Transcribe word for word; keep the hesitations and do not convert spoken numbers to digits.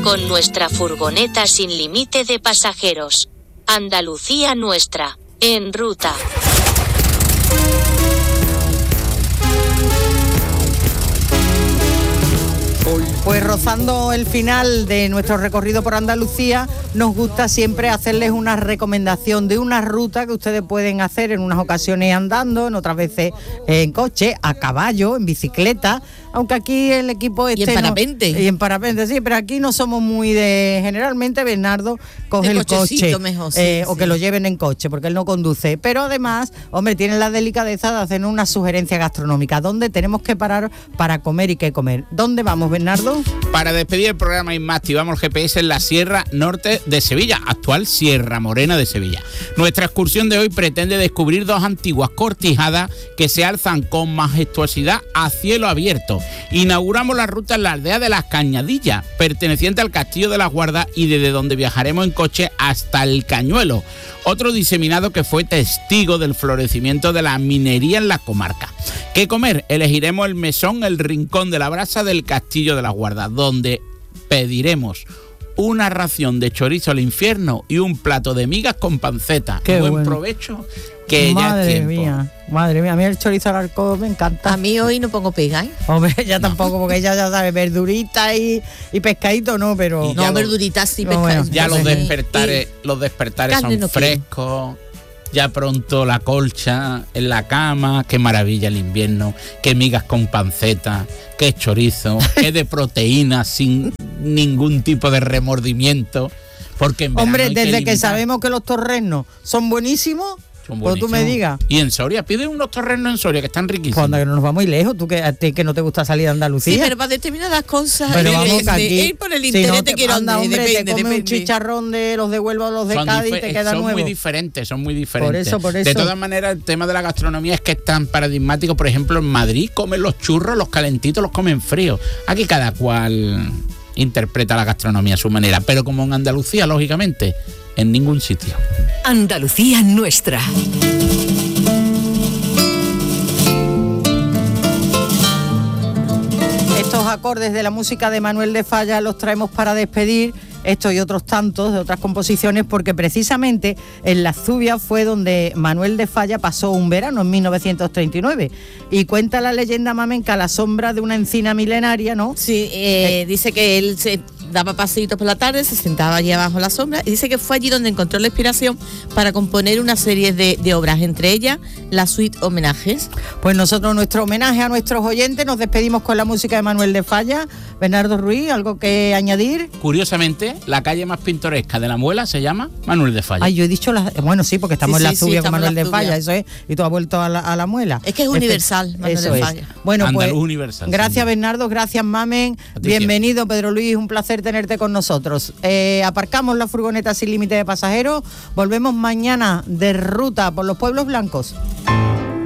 con nuestra furgoneta sin límite de pasajeros. Andalucía nuestra, en ruta. Pues rozando el final de nuestro recorrido por Andalucía, nos gusta siempre hacerles una recomendación de una ruta que ustedes pueden hacer en unas ocasiones andando, en otras veces en coche, a caballo, en bicicleta, aunque aquí el equipo este... Y en parapente. No, y en parapente, sí, pero aquí no somos muy de... Generalmente Bernardo coge el coche, mejor, sí, eh, sí. o que lo lleven en coche, porque él no conduce. Pero además, hombre, tienen la delicadeza de hacer una sugerencia gastronómica. ¿Dónde tenemos que parar para comer y qué comer? ¿Dónde vamos, Bernardo? Para despedir el programa Inma, activamos el G P S en la Sierra Norte de Sevilla, actual Sierra Morena de Sevilla. Nuestra excursión de hoy pretende descubrir dos antiguas cortijadas que se alzan con majestuosidad a cielo abierto. Inauguramos la ruta en la aldea de Las Cañadillas, perteneciente al Castillo de las Guardas, y desde donde viajaremos en coche hasta el Cañuelo, otro diseminado que fue testigo del florecimiento de la minería en la comarca. ¿Qué comer? Elegiremos el mesón El Rincón de la Brasa del Castillo de las Guardas, donde pediremos una ración de chorizo al infierno y un plato de migas con panceta. Qué Buen bueno. provecho, que Madre ya es tiempo. mía, madre mía, a mí el chorizo al arco me encanta. A mí hoy no pongo pega, ¿eh? Hombre, ya tampoco, porque ella ya sabe, verdurita y, y pescadito no, pero... Y No, ya lo- verduritas sí, no, pescado. bueno, Ya los Sí. despertares, los despertares Carne son no quiero. frescos. Ya pronto la colcha en la cama. Qué maravilla el invierno. Qué migas con panceta. Qué chorizo. Qué de proteína sin ningún tipo de remordimiento. Porque en verano Hombre, hay desde que, limitar. sabemos que los torrenos son buenísimos, Son pues tú me buenísimos. digas. Y en Soria, pide unos torrenos en Soria que están riquísimos. Cuando que no nos vamos muy lejos, tú que a ti que no te gusta salir de Andalucía. Sí, pero para determinadas cosas Pero depende. vamos que aquí, Ir por el si interés no te quiero anda, andar, hombre, depende, te come un depende. chicharrón de los de Huelva o los de Son Cádiz, dife- te queda son nuevo. muy diferentes, son muy diferentes. Por eso, por De eso. todas maneras, el tema de la gastronomía es que es tan paradigmático. Por ejemplo, en Madrid comen los churros, los calentitos, los comen fríos. Aquí cada cual interpreta la gastronomía a su manera. Pero como en Andalucía, lógicamente, en ningún sitio. Andalucía nuestra. Estos acordes de la música de Manuel de Falla los traemos para despedir estos y otros tantos de otras composiciones, porque precisamente en Las Zubias fue donde Manuel de Falla pasó un verano en mil novecientos treinta y nueve, y cuenta la leyenda mamenca a la sombra de una encina milenaria, ¿no? Sí, eh, dice que él se daba paseitos por la tarde, se sentaba allí abajo a la sombra, y dice que fue allí donde encontró la inspiración para componer una serie de, de obras, entre ellas la suite Homenajes. Pues nosotros, nuestro homenaje a nuestros oyentes, nos despedimos con la música de Manuel de Falla. Bernardo Ruiz, ¿algo que añadir? Curiosamente, la calle más pintoresca de La Muela se llama Manuel de Falla. Ay, yo he dicho, la, bueno, sí, porque estamos Sí, en sí, La sí, Zubia con estamos en Manuel La de Falla, Zubia. eso es, y tú has vuelto a la, a la muela. Es que es universal, Manuel Eso de es. Falla. Bueno, pues, Andaluz universal, gracias sí. Bernardo, gracias Mamen, A ti bienvenido Pedro Luis, un placer tenerte con nosotros. Eh, aparcamos la furgoneta sin límite de pasajeros, volvemos mañana de ruta por los pueblos blancos.